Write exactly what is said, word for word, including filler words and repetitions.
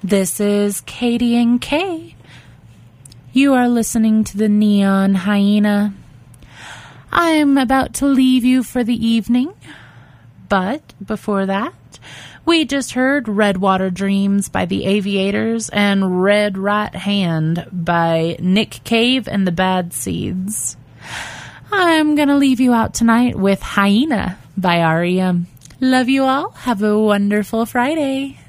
This is Katie and Kay. You are listening to the Neon Hyena. I am about to leave you for the evening, but before that, we just heard Redwater Dreams by the Aviators and Red Right Hand by Nick Cave and the Bad Seeds. I'm going to leave you out tonight with Hyena by R E M. Love you all. Have a wonderful Friday.